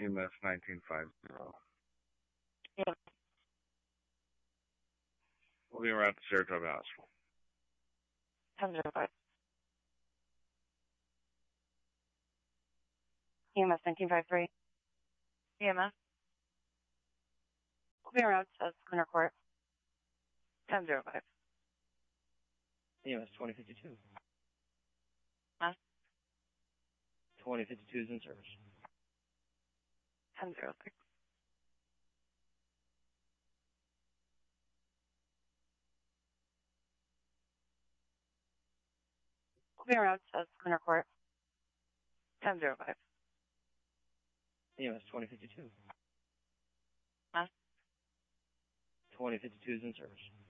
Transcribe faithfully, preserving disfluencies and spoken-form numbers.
E M S nineteen fifty. Yeah. We'll be around the Saratoga Hospital. ten zero five. E M S nineteen fifty-three. E M S. We'll be around uh, Schooner Court. ten zero five. E M S twenty fifty-two. Huh? twenty fifty-two is in service. ten zero six. We'll be around uh, Schooner Court. ten zero five. E M S twenty fifty-two. Huh? twenty fifty-two is in service.